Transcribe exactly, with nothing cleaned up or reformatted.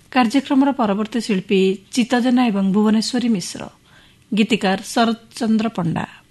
କାର୍ଯ୍ୟକ୍ରମର ପରବର୍ତ୍ତୀ ଶିଳ୍ପୀ ଚିତ୍ତଜେନା ଏବଂ ଭୁବନେଶ୍ୱରୀ ମିଶ୍ର, ଗୀତିକାର ଶରତ ଚନ୍ଦ୍ର ପଣ୍ଡା।